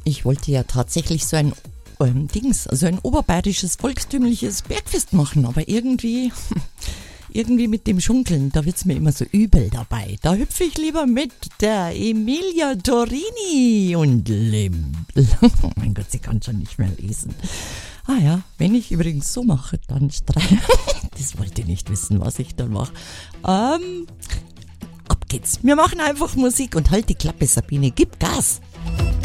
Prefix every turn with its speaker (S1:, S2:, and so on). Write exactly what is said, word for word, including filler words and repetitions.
S1: ich wollte ja tatsächlich so ein ähm, Dings, also ein oberbayerisches volkstümliches Bergfest machen, aber irgendwie, irgendwie mit dem Schunkeln, da wird's mir immer so übel dabei. Da hüpfe ich lieber mit der Emilia Torini und Lim. Oh mein Gott, sie kann schon nicht mehr lesen. Ah ja, wenn ich übrigens so mache, dann streiche. Das wollt ihr nicht wissen, was ich dann mache. Ähm, ab geht's. Wir machen einfach Musik und halt die Klappe, Sabine, gib Gas.